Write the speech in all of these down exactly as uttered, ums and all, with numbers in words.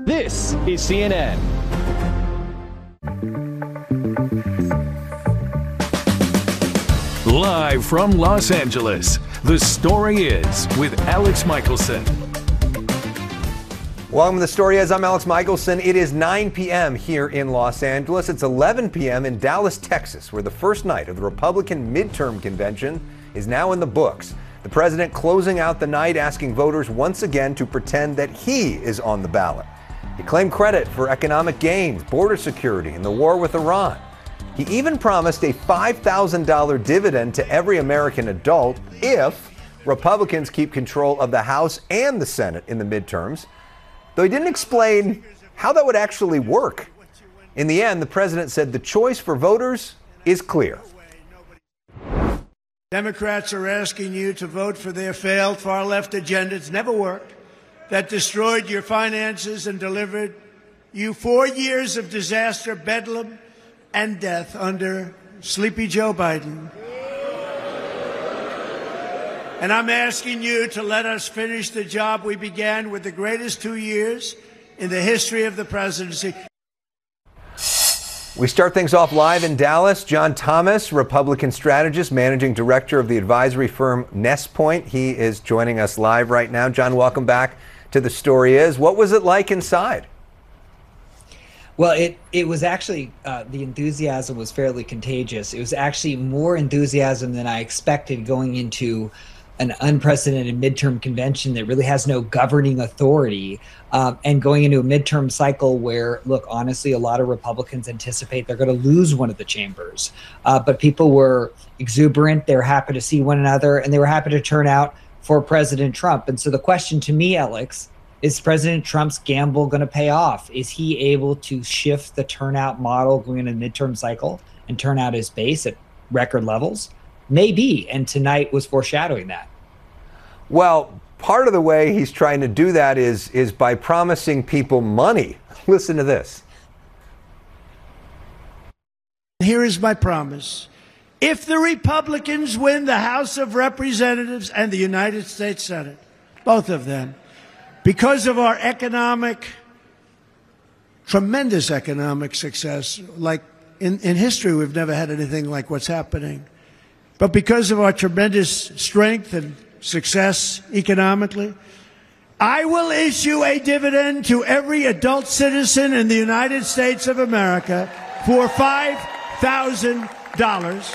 This is C N N. Live from Los Angeles, The Story Is with Alex Michelson. Welcome to The Story Is. I'm Alex Michelson. It is nine p.m. here in Los Angeles. It's eleven p.m. in Dallas, Texas, where the first night of the Republican midterm convention is now in the books. The president closing out the night, asking voters once again to pretend that he is on the ballot. He claimed credit for economic gains, border security, and the war with Iran. He even promised a five thousand dollars dividend to every American adult if Republicans keep control of the House and the Senate in the midterms, though he didn't explain how that would actually work. In the end, the president said the choice for voters is clear. Democrats are asking you to vote for their failed far-left agenda. It's never worked. That destroyed your finances and delivered you four years of disaster, bedlam, and death under Sleepy Joe Biden. And I'm asking you to let us finish the job we began with the greatest two years in the history of the presidency. We start things off live in Dallas. John Thomas, Republican strategist, managing director of the advisory firm NestPoint. He is joining us live right now. John, welcome back to The Story Is. What was it like inside? Well, it, it was actually, uh, the enthusiasm was fairly contagious. It was actually more enthusiasm than I expected going into an unprecedented midterm convention that really has no governing authority, um, and going into a midterm cycle where, look, honestly, a lot of Republicans anticipate they're going to lose one of the chambers. Uh, but people were exuberant. They were happy to see one another, and they were happy to turn out for President Trump. And so the question to me, Alex, is President Trump's gamble going to pay off? Is he able to shift the turnout model going into the midterm cycle and turn out his base at record levels? Maybe, and tonight was foreshadowing that. Well, part of the way he's trying to do that is is by promising people money. Listen to this. Here is my promise. If the Republicans win the House of Representatives and the United States Senate, both of them, because of our economic, tremendous economic success, like in, in history, we've never had anything like what's happening. But because of our tremendous strength and success economically, I will issue a dividend to every adult citizen in the United States of America for five thousand dollars.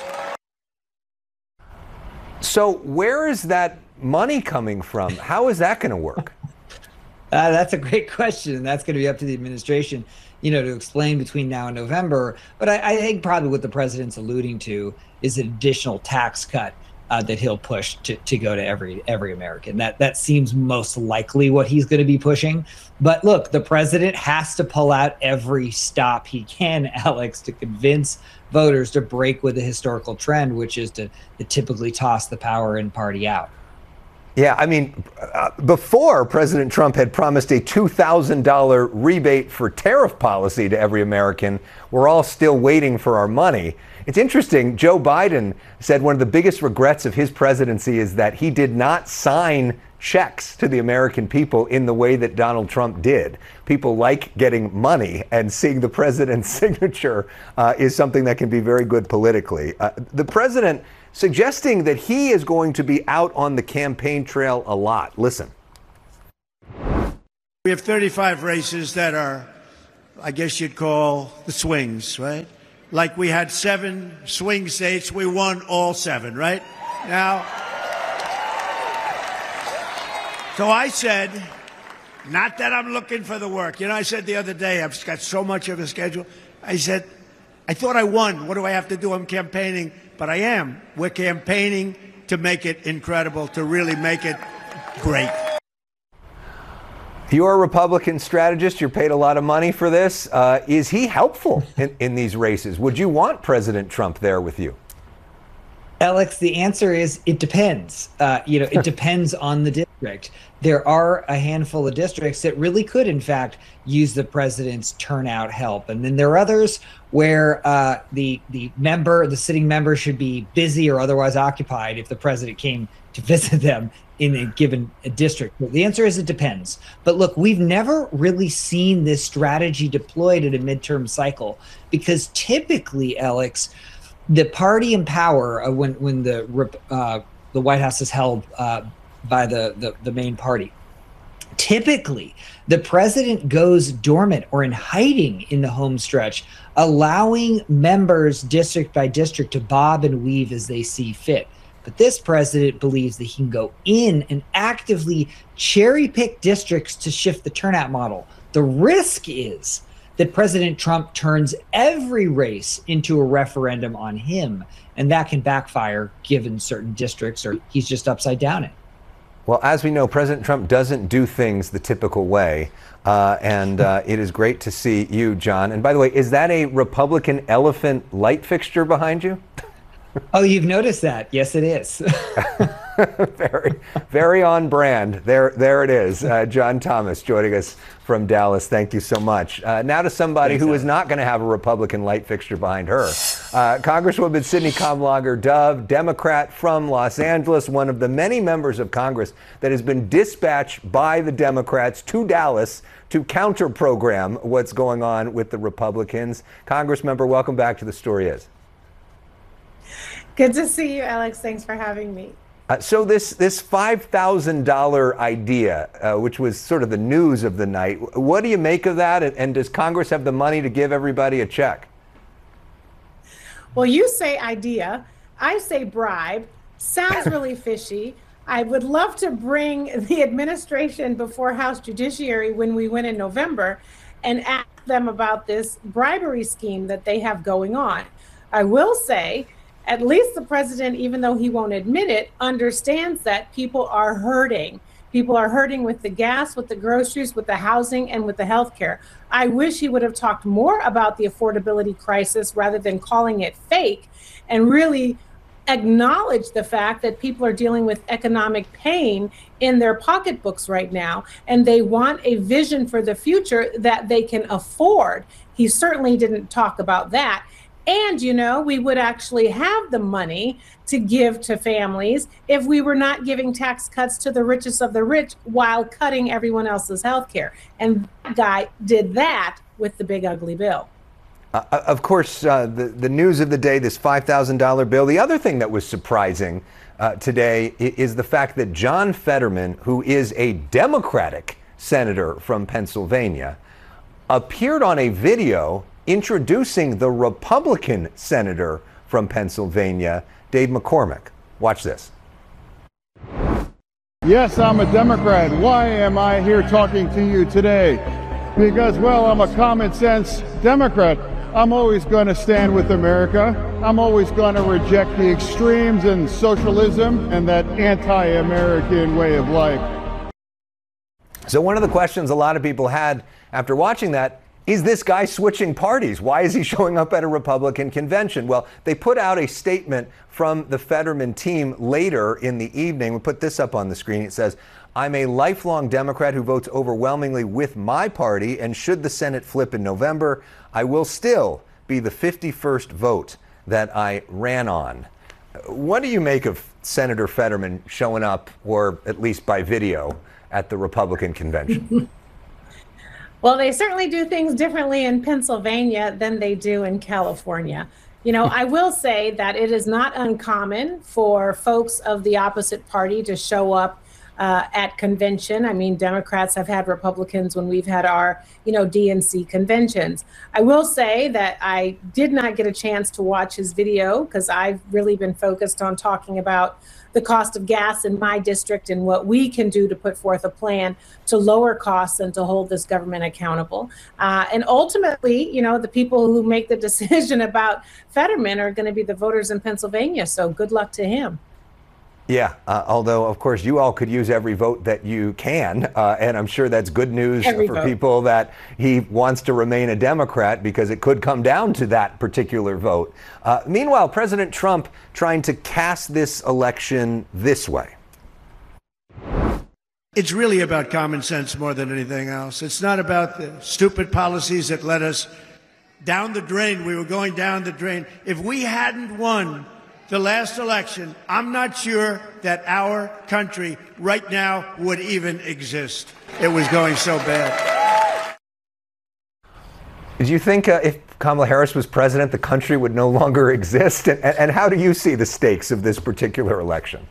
So where is that money coming from? How is that going to work? Uh, that's a great question, and that's going to be up to the administration, you know, to explain between now and November. But I, I think probably what the president's alluding to is an additional tax cut uh, that he'll push to, to go to every every American. That that seems most likely what he's going to be pushing. But look, the president has to pull out every stop he can, Alex, to convince voters to break with the historical trend, which is to, to typically toss the power and party out. Yeah, I mean, uh, before President Trump had promised a two thousand dollars rebate for tariff policy to every American, we're all still waiting for our money. It's interesting, Joe Biden said one of the biggest regrets of his presidency is that he did not sign checks to the American people in the way that Donald Trump did. People like getting money, and seeing the president's signature uh, is something that can be very good politically. Uh, the president suggesting that he is going to be out on the campaign trail a lot. Listen. We have thirty-five races that are, I guess you'd call the swings, right? Like we had seven swing states, we won all seven, right? Now, so I said, not that I'm looking for the work. You know, I said the other day, I've got so much of a schedule. I said, I thought I won. What do I have to do? I'm campaigning. But I am. We're campaigning to make it incredible, to really make it great. You're a Republican strategist. You're paid a lot of money for this. Uh, is he helpful in, in these races? Would you want President Trump there with you? Alex, the answer is it depends. Uh, you know, it depends on the district. There are a handful of districts that really could, in fact, use the president's turnout help. And then there are others where uh, the the member, the sitting member should be busy or otherwise occupied if the president came to visit them in a given district? Well, the answer is it depends. But look, we've never really seen this strategy deployed at a midterm cycle because typically, Alex, the party in power, uh, when when the uh, the White House is held uh, by the, the the main party, typically the president goes dormant or in hiding in the home stretch, allowing members district by district to bob and weave as they see fit. But this president believes that he can go in and actively cherry pick districts to shift the turnout model. The risk is that President Trump turns every race into a referendum on him, and that can backfire given certain districts, or he's just upside down it. Well, as we know, President Trump doesn't do things the typical way, uh, and uh, it is great to see you, John. And by the way, is that a Republican elephant light fixture behind you? Oh, you've noticed that? Yes, it is. very, very on brand. There, there it is. Uh, John Thomas joining us from Dallas. Thank you so much. Uh, now to somebody Thanks, who Alex. is not going to have a Republican light fixture behind her. Uh, Congresswoman Sydney Kamlager Dove, Democrat from Los Angeles, one of the many members of Congress that has been dispatched by the Democrats to Dallas to counter-program what's going on with the Republicans. Congressmember, welcome back to The Story Is. Good to see you, Alex. Thanks for having me. Uh, so this this five thousand dollar idea, uh, which was sort of the news of the night, what do you make of that? And, and does Congress have the money to give everybody a check? Well, you say idea. I say bribe. Sounds really fishy. I would love to bring the administration before House Judiciary when we win in November and ask them about this bribery scheme that they have going on. I will say, at least the president, even though he won't admit it, understands that people are hurting. People are hurting with the gas, with the groceries, with the housing, and with the health care. I wish he would have talked more about the affordability crisis rather than calling it fake, and really acknowledge the fact that people are dealing with economic pain in their pocketbooks right now, and they want a vision for the future that they can afford. He certainly didn't talk about that. And, you know, we would actually have the money to give to families if we were not giving tax cuts to the richest of the rich while cutting everyone else's health care. And that guy did that with the big ugly bill. Uh, of course, uh, the, the news of the day, this five thousand dollar bill. The other thing that was surprising uh, today is the fact that John Fetterman, who is a Democratic senator from Pennsylvania, appeared on a video introducing the Republican senator from Pennsylvania, Dave McCormick. Watch this. Yes, I'm a Democrat. Why am I here talking to you today? Because, well, I'm a common sense Democrat. I'm always going to stand with America. I'm always going to reject the extremes and socialism and that anti-American way of life. So one of the questions a lot of people had after watching that, is this guy switching parties? Why is he showing up at a Republican convention? Well, they put out a statement from the Fetterman team later in the evening. We put this up on the screen. It says, I'm a lifelong Democrat who votes overwhelmingly with my party, and should the Senate flip in November, I will still be the fifty-first vote that I ran on. What do you make of Senator Fetterman showing up, or at least by video, at the Republican convention? Well, they certainly do things differently in Pennsylvania than they do in California. You know, I will say that it is not uncommon for folks of the opposite party to show up uh, at convention. I mean, Democrats have had Republicans when we've had our, you know, D N C conventions. I will say that I did not get a chance to watch his video because I've really been focused on talking about the cost of gas in my district and what we can do to put forth a plan to lower costs and to hold this government accountable. Uh, and ultimately, you know, the people who make the decision about Fetterman are going to be the voters in Pennsylvania. So good luck to him. Yeah, uh, although, of course, you all could use every vote that you can. Uh, and I'm sure that's good news every for vote. People that he wants to remain a Democrat, because it could come down to that particular vote. Uh, meanwhile, President Trump trying to cast this election this way. It's really about common sense more than anything else. It's not about the stupid policies that led us down the drain. We were going down the drain. If we hadn't won the last election, I'm not sure that our country right now would even exist. It was going so bad. Did you think uh, if Kamala Harris was president, the country would no longer exist? And, and how do you see the stakes of this particular election?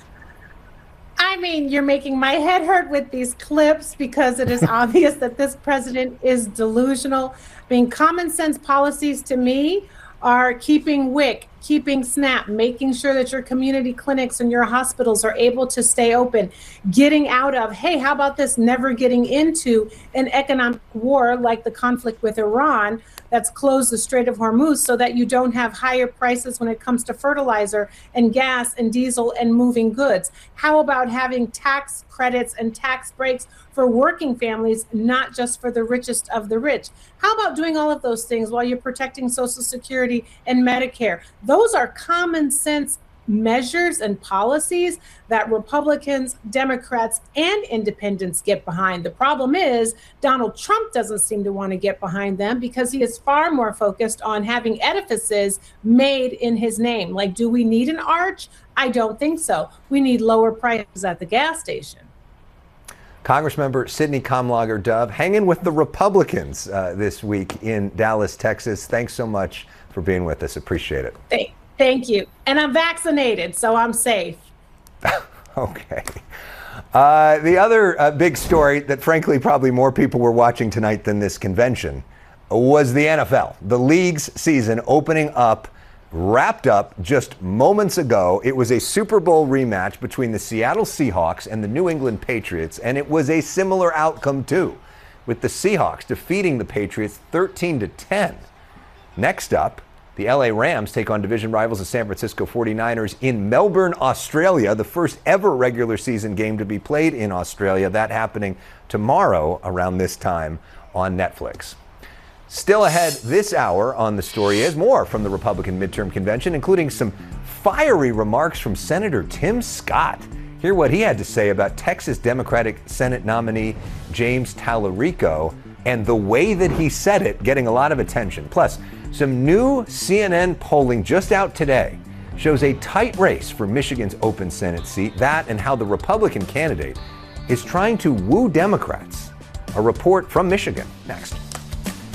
I mean, you're making my head hurt with these clips because it is obvious that this president is delusional. I mean, common sense policies to me are keeping W I C, keeping SNAP, making sure that your community clinics and your hospitals are able to stay open, getting out of, hey, how about this, never getting into an economic war like the conflict with Iran that's closed the Strait of Hormuz so that you don't have higher prices when it comes to fertilizer and gas and diesel and moving goods. How about having tax credits and tax breaks for working families, not just for the richest of the rich? How about doing all of those things while you're protecting Social Security and Medicare? Those are common sense measures and policies that Republicans, Democrats, and independents get behind. The problem is Donald Trump doesn't seem to want to get behind them because he is far more focused on having edifices made in his name. Like, do we need an arch? I don't think so. We need lower prices at the gas station. Congressmember Sidney Kamlager-Dove hanging with the Republicans uh, this week in Dallas, Texas. Thanks so much for being with us. Appreciate it. Thank, thank you. And I'm vaccinated, so I'm safe. Okay. Uh, the other uh, big story that, frankly, probably more people were watching tonight than this convention was the N F L. The league's season opening up, wrapped up just moments ago. It was a Super Bowl rematch between the Seattle Seahawks and the New England Patriots, and it was a similar outcome, too, with the Seahawks defeating the Patriots thirteen to ten. Next up, the L A Rams take on division rivals the San Francisco forty-niners in Melbourne, Australia, the first ever regular season game to be played in Australia. That happening tomorrow around this time on Netflix. Still ahead this hour on The Story is more from the Republican midterm convention, including some fiery remarks from Senator Tim Scott. Hear what he had to say about Texas Democratic Senate nominee James Tallarico and the way that he said it getting a lot of attention. Plus, some new C N N polling just out today shows a tight race for Michigan's open Senate seat. That and how the Republican candidate is trying to woo Democrats. A report from Michigan next.